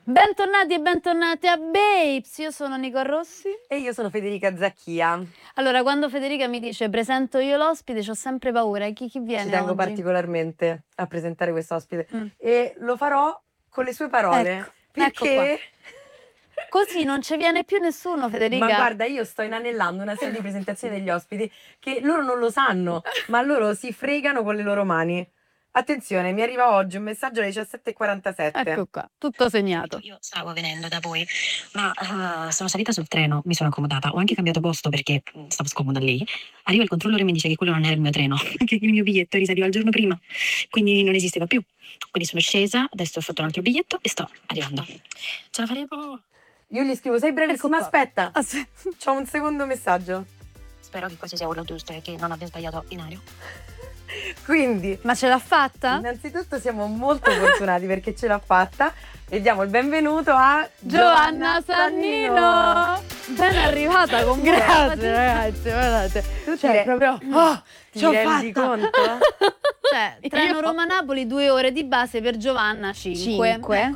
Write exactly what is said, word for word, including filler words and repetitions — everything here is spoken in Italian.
Bentornati e bentornate a Babes, io sono Nicole Rossi. E io sono Federica Zacchia. Allora, quando Federica mi dice presento io l'ospite, ho sempre paura. Chi, chi viene Ci tengo oggi? particolarmente a presentare quest'ospite Mm. e lo farò con le sue parole. Ecco, perché? ecco Così non ci viene più nessuno, Federica. Ma guarda, io sto inanellando una serie di presentazioni degli ospiti che loro non lo sanno, ma loro si fregano con le loro mani. Attenzione, mi arriva oggi un messaggio alle diciassette e quarantasette. Ecco qua, tutto segnato. Io stavo venendo da voi, ma uh, sono salita sul treno, mi sono accomodata, ho anche cambiato posto perché mm, stavo scomoda lì. Arriva il controllore e mi dice che quello non era il mio treno, che il mio biglietto risaliva il giorno prima, quindi non esisteva più. Quindi sono scesa, adesso ho fatto un altro biglietto e sto arrivando. Ce la faremo? Io gli scrivo, sei brevissima, Ecco qua. aspetta, Ah, sì. c'ho un secondo messaggio. Spero che questo sia quello giusto e che non abbia sbagliato binario. Quindi, Ma ce l'ha fatta? innanzitutto siamo molto fortunati perché ce l'ha fatta e diamo il benvenuto a Giovanna Sannino! Ben arrivata comunque. Grazie, ragazzi, guardate. Tu Cioè, ti re- proprio... Oh, ti ce l'ho rendi fatta. conto? Cioè, treno Roma-Napoli, due ore di base, per Giovanna, cinque. Cinque.